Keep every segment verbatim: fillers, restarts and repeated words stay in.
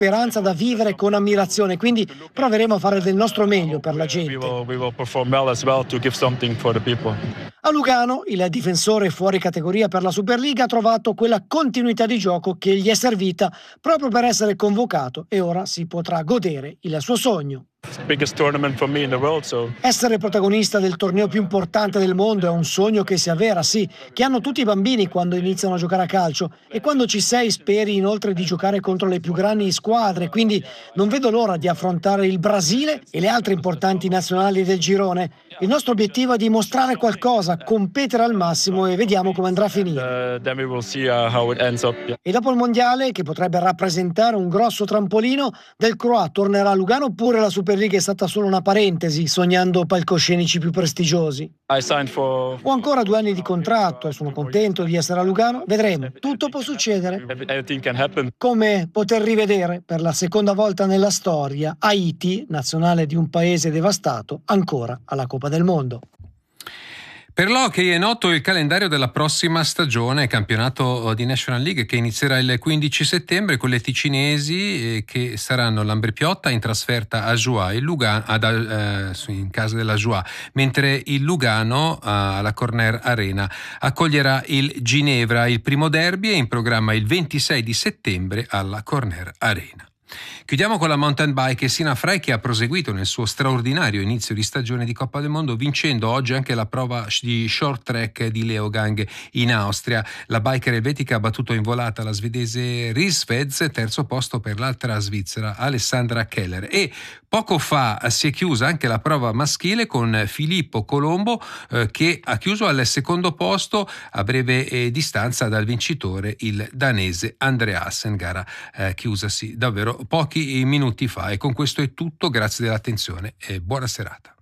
speranza da vivere con ammirazione, quindi proveremo a fare del nostro meglio per la gente. A Lugano il difensore fuori categoria per la Superliga ha trovato quella continuità di gioco che gli è servita proprio per essere convocato e ora si potrà godere il suo sogno. Essere protagonista del torneo più importante del mondo è un sogno che si avvera, sì, che hanno tutti i bambini quando iniziano a giocare a calcio, e quando ci sei speri inoltre di giocare contro le più grandi squadre, quindi non vedo l'ora di affrontare il Brasile e le altre importanti nazionali del girone. Il nostro obiettivo è dimostrare qualcosa, competere al massimo e vediamo come andrà a finire. E dopo il mondiale, che potrebbe rappresentare un grosso trampolino, Del Croix tornerà a Lugano oppure la Superliga è stata solo una parentesi, sognando palcoscenici più prestigiosi? Ho ancora due anni di contratto e sono contento di essere a Lugano. Vedremo, tutto può succedere. Come poter rivedere per la seconda volta nella storia Haiti, nazionale di un paese devastato, ancora alla Coppa del Mondo. Per l'hockey è noto il calendario della prossima stagione, campionato di National League, che inizierà il quindici settembre con le ticinesi eh, che saranno l'Ambre-Piotta in trasferta a Joie, il Lugano, ad, eh, in casa della Joie, mentre il Lugano eh, alla Corner Arena accoglierà il Ginevra. Il primo derby è in programma il ventisei di settembre alla Corner Arena. Chiudiamo con la mountain bike e Sina Frey, che ha proseguito nel suo straordinario inizio di stagione di Coppa del Mondo, vincendo oggi anche la prova di short track di Leogang in Austria. La biker elvetica ha battuto in volata la svedese Risveds, terzo posto per l'altra svizzera Alessandra Keller, e poco fa si è chiusa anche la prova maschile con Filippo Colombo eh, che ha chiuso al secondo posto a breve eh, distanza dal vincitore, il danese Andreasen, gara eh, chiusasi davvero pochi minuti fa. E con questo è tutto, grazie dell'attenzione e buona serata.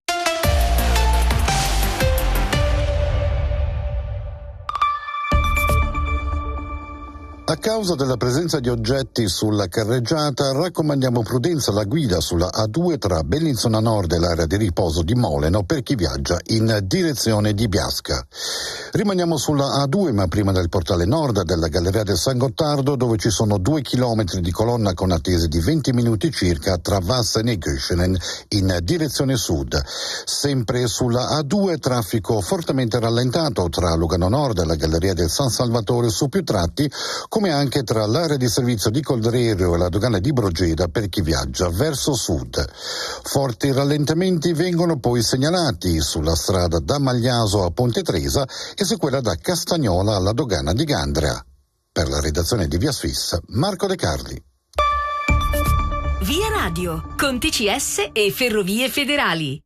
A causa della presenza di oggetti sulla carreggiata, raccomandiamo prudenza alla guida sulla A due tra Bellinzona Nord e l'area di riposo di Moleno per chi viaggia in direzione di Biasca. Rimaniamo sulla A due, ma prima del portale nord della Galleria del San Gottardo, dove ci sono due chilometri di colonna con attese di venti minuti circa tra Vassen e Göschenen in direzione sud. Sempre sulla A due, traffico fortemente rallentato tra Lugano Nord e la Galleria del San Salvatore su più tratti, come anche tra l'area di servizio di Coldererio e la dogana di Brogeda per chi viaggia verso sud. Forti rallentamenti vengono poi segnalati sulla strada da Magliaso a Ponte Tresa e su quella da Castagnola alla dogana di Gandria. Per la redazione di Via Swiss, Marco De Carli. Via Radio, con T C S e Ferrovie Federali.